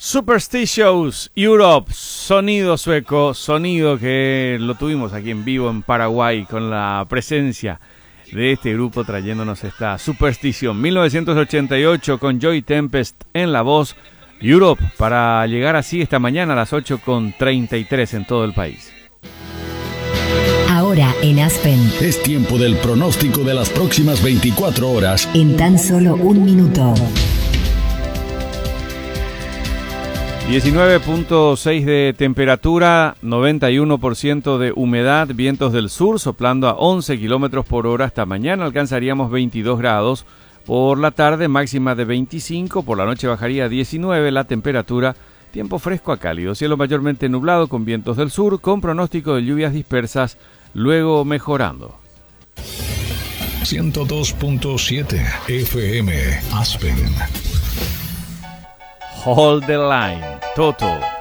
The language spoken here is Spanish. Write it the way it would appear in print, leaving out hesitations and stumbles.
Superstitious Europe, sonido sueco, sonido que lo tuvimos aquí en vivo en Paraguay con la presencia de este grupo trayéndonos esta superstición. 1988 con Joy Tempest en la voz, Europe, para llegar así esta mañana a las 8:33 en todo el país. Ahora en Aspen es tiempo del pronóstico de las próximas 24 horas en tan solo un minuto. 19.6 de temperatura, 91% de humedad, vientos del sur soplando a 11 kilómetros por hora. Hasta mañana alcanzaríamos 22 grados. Por la tarde máxima de 25, por la noche bajaría a 19 la temperatura. Tiempo fresco a cálido, cielo mayormente nublado con vientos del sur, con pronóstico de lluvias dispersas, luego mejorando. 102.7 FM Aspen. Hold the line, Toto.